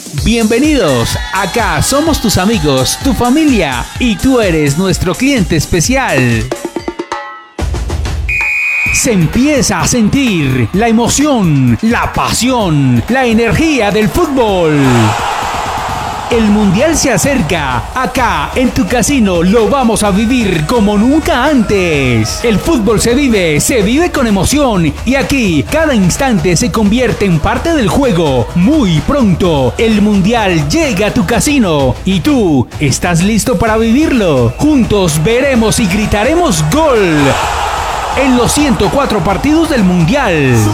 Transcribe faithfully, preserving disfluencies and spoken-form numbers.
Bienvenidos, acá somos tus amigos, tu familia y tú eres nuestro cliente especial. Se empieza a sentir la emoción, la pasión, la energía del fútbol. El Mundial se acerca. Acá, en tu casino, lo vamos a vivir como nunca antes. El fútbol se vive, se vive con emoción. Y aquí, cada instante se convierte en parte del juego. Muy pronto, el Mundial llega a tu casino. ¿Y tú, estás listo para vivirlo? Juntos veremos y gritaremos ¡gol! En los ciento cuatro partidos del Mundial.